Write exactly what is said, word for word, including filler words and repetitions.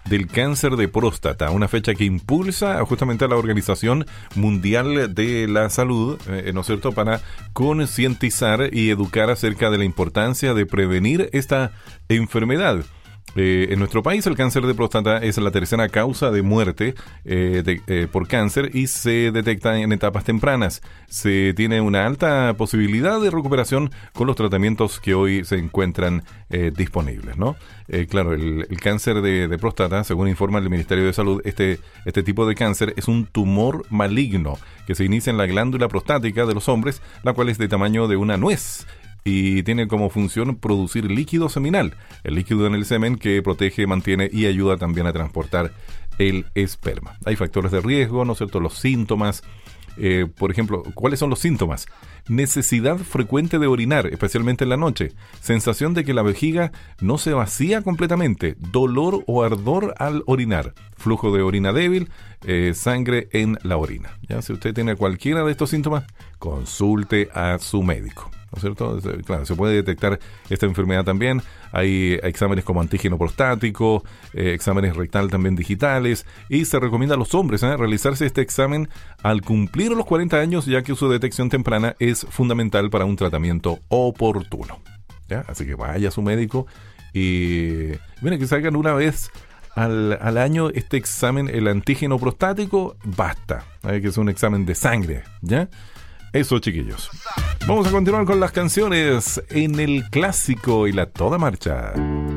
del Cáncer de Próstata, una fecha que impulsa justamente a la Organización Mundial de la Salud, eh, ¿no es cierto?, para concientizar y educar acerca de la importancia de prevenir esta enfermedad. Eh, en nuestro país el cáncer de próstata es la tercera causa de muerte eh, de, eh, por cáncer y se detecta en etapas tempranas. Se tiene una alta posibilidad de recuperación con los tratamientos que hoy se encuentran eh, disponibles, ¿no? Eh, claro, el, el cáncer de, de próstata, según informa el Ministerio de Salud, este, este tipo de cáncer es un tumor maligno que se inicia en la glándula prostática de los hombres, la cual es de tamaño de una nuez y tiene como función producir líquido seminal, el líquido en el semen que protege, mantiene y ayuda también a transportar el esperma. Hay factores de riesgo, ¿no es cierto?, los síntomas. Eh, por ejemplo, ¿cuáles son los síntomas? Necesidad frecuente de orinar, especialmente en la noche. Sensación de que la vejiga no se vacía completamente. Dolor o ardor al orinar. Flujo de orina débil. Eh, sangre en la orina. ¿Ya? Si usted tiene cualquiera de estos síntomas, consulte a su médico, ¿no es cierto? Claro, se puede detectar esta enfermedad también. Hay exámenes como antígeno prostático, eh, exámenes rectal también digitales, y se recomienda a los hombres ¿eh? realizarse este examen al cumplir los cuarenta años, ya que su detección temprana es fundamental para un tratamiento oportuno. ¿Ya? Así que vaya a su médico y mira que salgan una vez al, al año este examen, el antígeno prostático, basta, ¿eh? que es un examen de sangre, ¿ya? Eso, chiquillos. Vamos a continuar con las canciones en el clásico y la toda marcha.